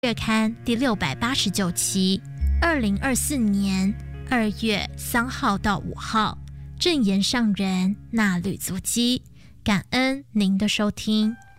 月刊第689期，2024年2月3号到5号，正言上人那履足迹。感恩您的收听。